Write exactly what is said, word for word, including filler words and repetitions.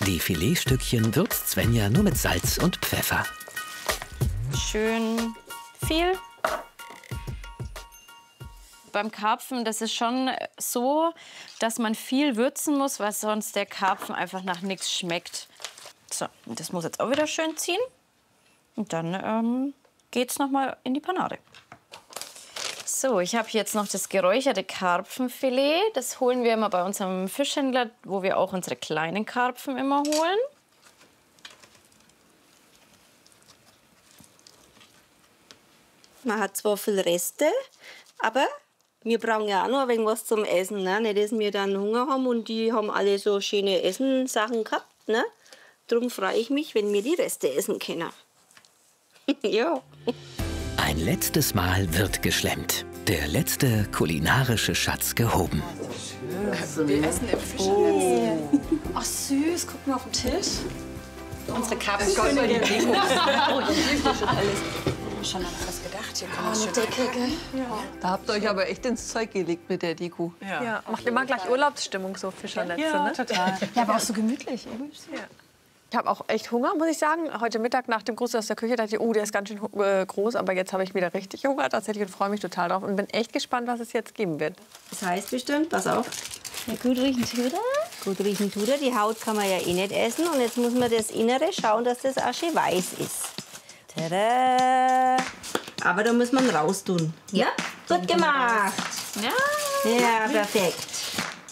Die Filetstückchen würzt Svenja nur mit Salz und Pfeffer. Schön viel. Beim Karpfen, das ist schon so, dass man viel würzen muss, weil sonst der Karpfen einfach nach nichts schmeckt. So, das muss jetzt auch wieder schön ziehen. Und dann ähm, geht's noch mal in die Panade. So, ich habe jetzt noch das geräucherte Karpfenfilet. Das holen wir immer bei unserem Fischhändler, wo wir auch unsere kleinen Karpfen immer holen. Man hat zwar viel Reste, aber wir brauchen ja auch noch ein wenig was zum Essen. Ne? Nicht, dass wir dann Hunger haben und die haben alle so schöne Essensachen gehabt. Ne? Darum freue ich mich, wenn wir die Reste essen können. Ja. Ein letztes Mal wird geschlemmt. Der letzte kulinarische Schatz gehoben. Wir essen im Fischernetz. Oh. Ach süß, guck mal auf den Tisch. Unsere Karpfenkönigin. Oh, das ist ja schon alles. Schon an alles gedacht. Hier kann man Decke, ja. Da habt ihr euch aber echt ins Zeug gelegt mit der Deko. Ja. Ja. Macht immer gleich Urlaubsstimmung, so Fischernetze, ja, ne? Total. Ja, aber auch so gemütlich. Ja. Ich habe auch echt Hunger, muss ich sagen. Heute Mittag nach dem Gruß aus der Küche dachte ich, oh, der ist ganz schön äh, groß. Aber jetzt habe ich wieder richtig Hunger tatsächlich und freue mich total drauf. Und bin echt gespannt, was es jetzt geben wird. Das heißt bestimmt, pass auf. Ja, gut riechen tut er. Gut riechen tut er. Die Haut kann man ja eh nicht essen. Und jetzt muss man das Innere schauen, dass das auch schön weiß ist. Tada! Aber da muss man raustun. Ja, gut gemacht. Ja. Ja, perfekt.